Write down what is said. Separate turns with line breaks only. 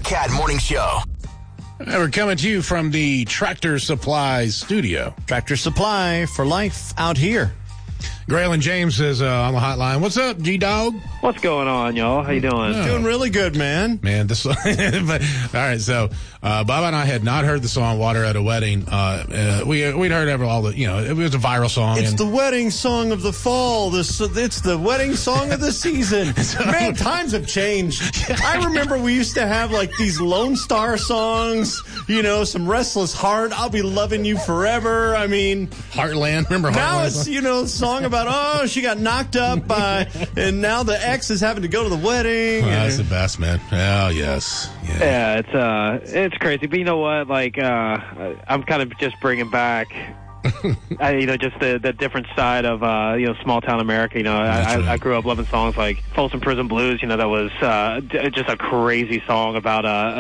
Cat Morning Show.
We're coming to you from the Tractor Supply studio.
Tractor Supply for life out here.
Graylin James is on the hotline. What's up, G-Dog?
What's going on, y'all? How you doing?
Doing really good, man.
Man, this but, all right, so Bob and I had not heard the song Water at a Wedding. We'd heard all the, it was a viral song.
It's the wedding song of the fall. It's the wedding song of the season. Man, times have changed. I remember we used to have like these Lone Star songs, some Restless Heart, I'll Be Loving You Forever. I mean,
Heartland. Remember Heartland?
Now it's, a song about, she got knocked up and now the ex is having to go to the wedding.
That's the best, man. Oh, yes.
Yeah, it's crazy. But you know what? Like, I'm kind of just bringing back, just the different side of, small town America. I grew up loving songs like Folsom Prison Blues. That was just a crazy song about